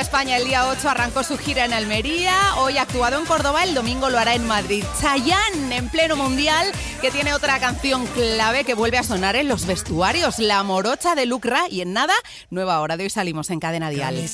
España el día 8 arrancó su gira en Almería, hoy ha actuado en Córdoba, el domingo lo hará en Madrid. Chayanne, en pleno mundial, que tiene otra canción clave que vuelve a sonar en los vestuarios, La morocha de Lucra, y en nada, nueva hora de hoy salimos en Cadena Dial.